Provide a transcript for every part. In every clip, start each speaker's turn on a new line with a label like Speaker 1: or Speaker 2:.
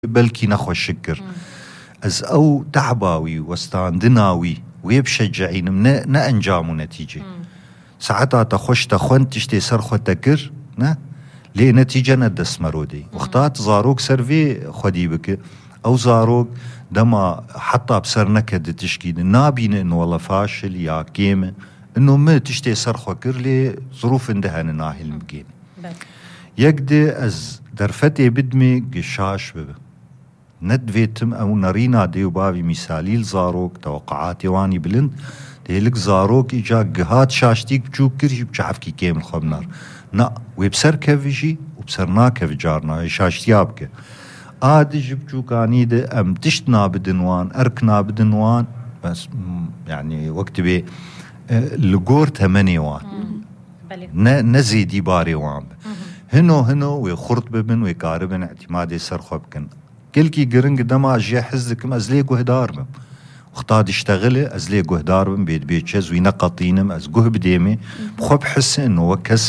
Speaker 1: بلكي نخوة الشكر از او تعباوي واستاندناوي ويبشجعين نا انجامو نتيجة ساعتها تخوش تخون تشتي سرخو تكر نا ليه نتيجة ندس مرودي واختات زاروك سرفي خدي بك او زاروك دما حتى بسر نكد تشكيد نابين انه والله فاشل يا كيمة انه ما تشتي سرخو كر لي ظروف اندهان ناهي المبقين يقدي از درفتي بدمي قشاش ببه ندفيتم او نرينا ديو بابي مثالي لزاروك توقعاتي واني بلند ديلك زاروك اجا قهات شاشتيك بجوك كرش بجعفكي كيم الخبنار نا ويبسر كفجي وبسرنا كفجارنا شاشتيابك آدي جبجوك انيده ام تشتنا بدنوان اركنا بدنوان بس يعني وقت بي لقور تمني وان نزيدي باري وان هنو ويخرط ببن ويقاربن اعتمادي سرخو بكن كلكي قرنق دما جي حزكم ازلي قهدار بم وختاد اشتغل ازلي قهدار بم بيت بيتشز وينقطينم از قه بديمي بخب حس انه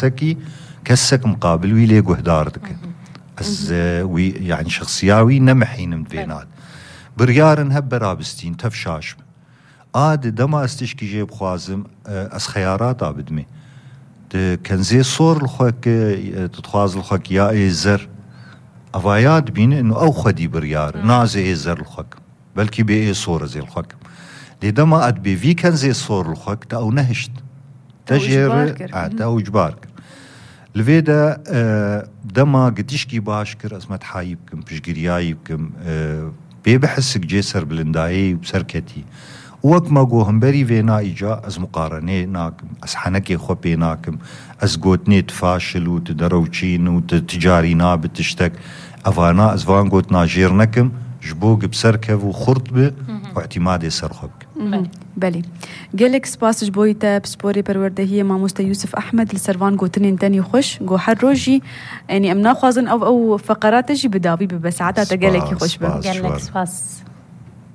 Speaker 1: كسك مقابل ويلي قهدار دك از وي يعني شخصياوي نمحين مدفينات بريار نهب برابستين تفشاش دما استشكي جيب خوازم از خيارات بدمي كان زي صور الخوك تتخواز الخوك يا ايزر افايات بين انه او خدي بريار نازي ايزر الخوك بلكي بي صورة زي الخوك دي دما اد بي في كان زي صور الخوك تا او نهشت تجير او اجبارك الفيدا دما قديشكي باشكر ازمت حايبكم بشقريايبكم بي بحسك جيسر بلنداي وبسركتي وقت ما قوهم بري فينا إجا از مقارنة ناكم از حنكي خوبي ناكم از قوتني تفاشل وتدروچين وتجارينا بتشتك أفانا از فان قوت ناجير نكم جبوك بسركب وخرطبة واعتمادي سرخبك
Speaker 2: بلي قالك سباس جبويتا بسبوري برورده هي ماموستا يوسف أحمد لسرفان قوتنين تاني خوش قو حروجي يعني أمنا خوازن أو فقرات جي بدابي بس عاتا تقالك يخوش
Speaker 3: قالك سباس